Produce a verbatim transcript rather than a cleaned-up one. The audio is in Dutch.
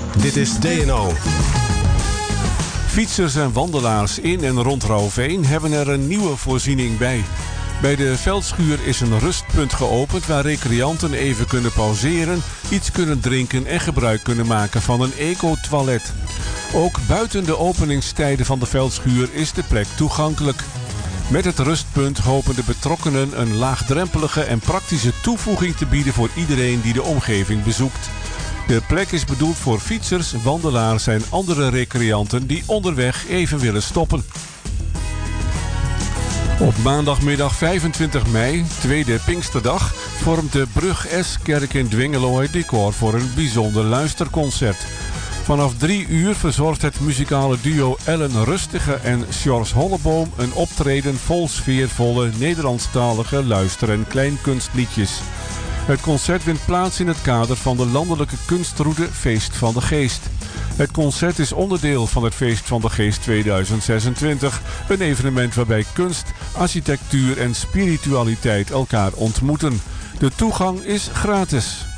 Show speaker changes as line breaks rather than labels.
Dit is D N O.
Fietsers en wandelaars in en rond Rauwveen hebben er een nieuwe voorziening bij. Bij de Veldschuur is een rustpunt geopend waar recreanten even kunnen pauzeren, iets kunnen drinken en gebruik kunnen maken van een eco-toilet. Ook buiten de openingstijden van de Veldschuur is de plek toegankelijk. Met het rustpunt hopen de betrokkenen een laagdrempelige en praktische toevoeging te bieden voor iedereen die de omgeving bezoekt. De plek is bedoeld voor fietsers, wandelaars en andere recreanten die onderweg even willen stoppen. Op maandagmiddag vijfentwintig mei, tweede Pinksterdag, vormt de Brug S-kerk in Dwingelooi decor voor een bijzonder luisterconcert. Vanaf drie uur verzorgt het muzikale duo Ellen Rustige en Sjors Holleboom een optreden vol sfeervolle Nederlandstalige luister- en kleinkunstliedjes. Het concert vindt plaats in het kader van de landelijke kunstroute Feest van de Geest. Het concert is onderdeel van het Feest van de Geest tweeduizend zesentwintig, een evenement waarbij kunst, architectuur en spiritualiteit elkaar ontmoeten. De toegang is gratis.